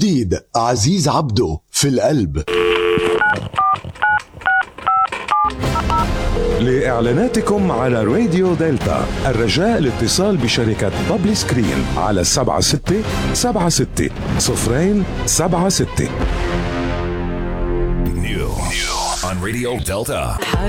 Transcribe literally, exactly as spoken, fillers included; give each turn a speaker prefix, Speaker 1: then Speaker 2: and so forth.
Speaker 1: جديد عزيز عبده في القلب.
Speaker 2: لإعلاناتكم على راديو دلتا الرجاء الاتصال بشركة بابلي سكرين على سبعة ستة سبعة ستة صفرين سبعة ستة.
Speaker 3: New on Radio Delta.